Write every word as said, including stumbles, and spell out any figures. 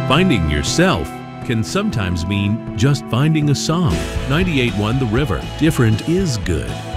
Finding yourself can sometimes mean just finding a song. ninety-eight point one The River. Different is good.